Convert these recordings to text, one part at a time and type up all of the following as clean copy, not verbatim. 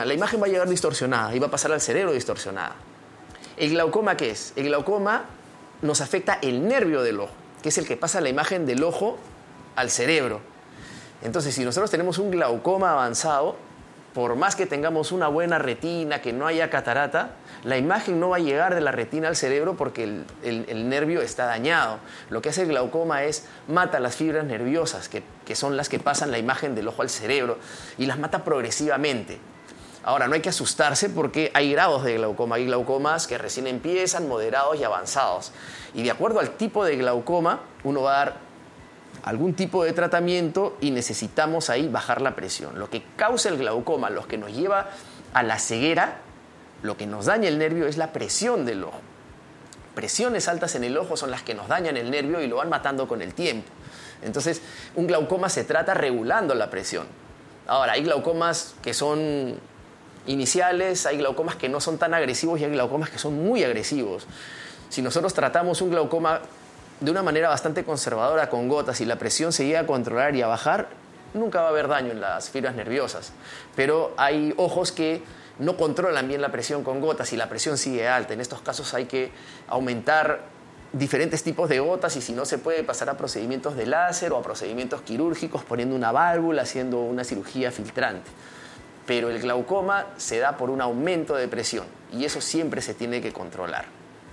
La imagen va a llegar distorsionada y va a pasar al cerebro distorsionada. ¿El glaucoma qué es? El glaucoma nos afecta el nervio del ojo, que es el que pasa la imagen del ojo al cerebro. Entonces, si nosotros tenemos un glaucoma avanzado, por más que tengamos una buena retina, que no haya catarata, la imagen no va a llegar de la retina al cerebro porque el nervio está dañado. Lo que hace el glaucoma es mata las fibras nerviosas, que son las que pasan la imagen del ojo al cerebro, y las mata progresivamente. Ahora, no hay que asustarse porque hay grados de glaucoma. Hay glaucomas que recién empiezan, moderados y avanzados. Y de acuerdo al tipo de glaucoma, uno va a dar algún tipo de tratamiento y necesitamos ahí bajar la presión. Lo que causa el glaucoma, lo que nos lleva a la ceguera, lo que nos daña el nervio es la presión del ojo. Presiones altas en el ojo son las que nos dañan el nervio y lo van matando con el tiempo. Entonces, un glaucoma se trata regulando la presión. Ahora, hay glaucomas que son iniciales, hay glaucomas que no son tan agresivos y hay glaucomas que son muy agresivos. Si nosotros tratamos un glaucoma de una manera bastante conservadora con gotas y la presión se llega a controlar y a bajar, nunca va a haber daño en las fibras nerviosas. Pero hay ojos que no controlan bien la presión con gotas y la presión sigue alta. En estos casos hay que aumentar diferentes tipos de gotas y si no se puede pasar a procedimientos de láser o a procedimientos quirúrgicos poniendo una válvula, haciendo una cirugía filtrante. Pero el glaucoma se da por un aumento de presión y eso siempre se tiene que controlar.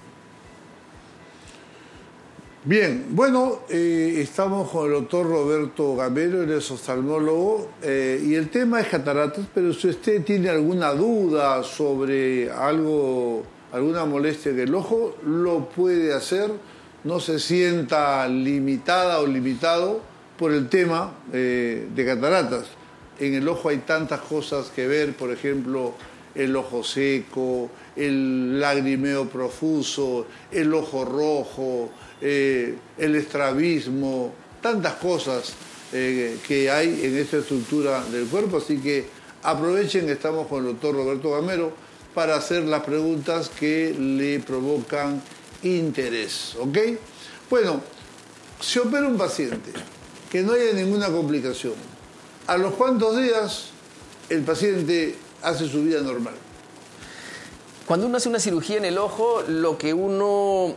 Bien, bueno, estamos con el doctor Roberto Gamero, él es oftalmólogo, y el tema es cataratas, pero si usted tiene alguna duda sobre algo, alguna molestia en el ojo, lo puede hacer, no se sienta limitada o limitado por el tema de cataratas. En el ojo hay tantas cosas que ver, por ejemplo, el ojo seco, el lagrimeo profuso, el ojo rojo, el estrabismo, tantas cosas que hay en esta estructura del cuerpo. Así que aprovechen que estamos con el doctor Roberto Gamero para hacer las preguntas que le provocan interés, ¿ok? Bueno, se opera un paciente, que no haya ninguna complicación. ¿A los cuántos días el paciente hace su vida normal? Cuando uno hace una cirugía en el ojo, lo que uno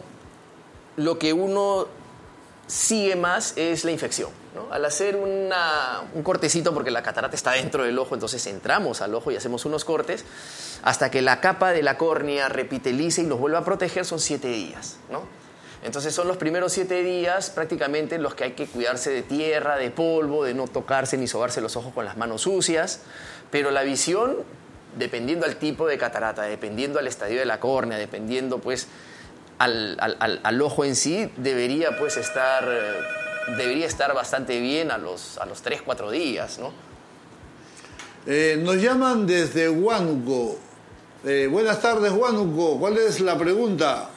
sigue más es la infección, ¿no? Al hacer un cortecito, porque la catarata está dentro del ojo, entonces entramos al ojo y hacemos unos cortes, hasta que la capa de la córnea repitelice y nos vuelva a proteger, son 7 días, ¿no? Entonces son los primeros 7 días prácticamente en los que hay que cuidarse de tierra, de polvo, de no tocarse ni sobarse los ojos con las manos sucias, pero la visión, dependiendo al tipo de catarata, dependiendo al estadio de la córnea, dependiendo pues al ojo en sí, debería estar bastante bien a los 3-4 días, ¿no? Nos llaman desde Huánuco. Buenas tardes, Huánuco. ¿Cuál es la pregunta?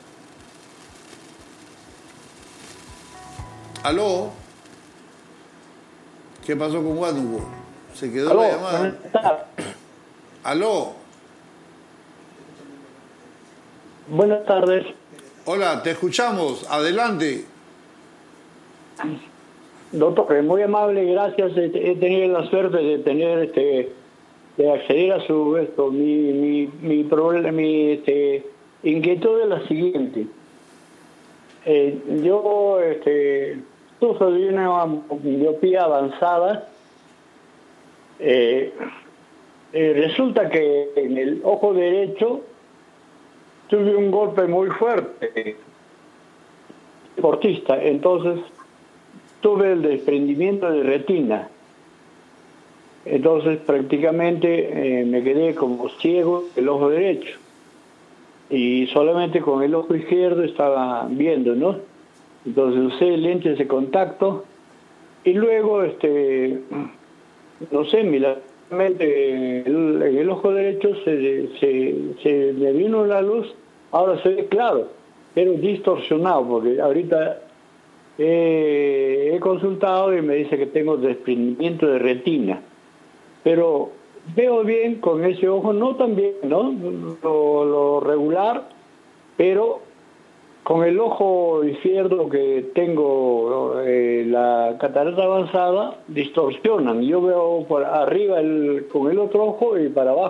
¿Aló? ¿Qué pasó con Huánuco? ¿Se quedó la llamada? ¿Aló? Buenas tardes. Hola, te escuchamos. Adelante. Doctor, muy amable, gracias. He tenido la suerte de tener de acceder a su mi problema, mi inquietud es la siguiente. Yo sufro de una miopía avanzada. Resulta que en el ojo derecho tuve un golpe muy fuerte, deportista, entonces tuve el desprendimiento de retina. Entonces prácticamente me quedé como ciego el ojo derecho y solamente con el ojo izquierdo estaba viendo, ¿no? Entonces usé lentes de contacto y luego, no sé, milagrosamente en el ojo derecho se me vino la luz. Ahora se ve claro, pero distorsionado, porque ahorita he consultado y me dice que tengo desprendimiento de retina. Pero veo bien con ese ojo, no tan bien, ¿no? Lo regular, pero con el ojo izquierdo que tengo la catarata avanzada, distorsionan. Yo veo por arriba con el otro ojo y para abajo